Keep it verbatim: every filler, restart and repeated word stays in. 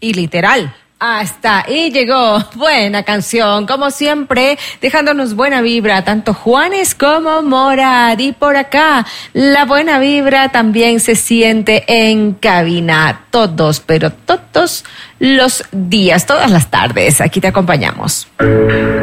y literal. Hasta ahí llegó. Buena canción, como siempre, dejándonos buena vibra, tanto Juanes como Morad. Y por acá, la buena vibra también se siente en cabina. Todos, pero todos los días, todas las tardes. Aquí te acompañamos.